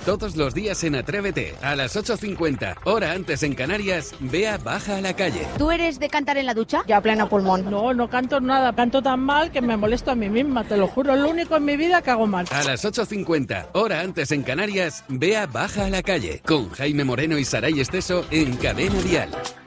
Todos los días en Atrévete, a las 8:50, hora antes en Canarias, Bea baja a la calle. ¿Tú eres de cantar en la ducha? Ya a pleno pulmón. No canto nada. Canto tan mal que me molesto a mí misma, te lo juro. Es lo único en mi vida que hago mal. A las 8:50, hora antes en Canarias, Bea baja a la calle. Con Jaime Moreno y Saray Esteso en Cadena Dial.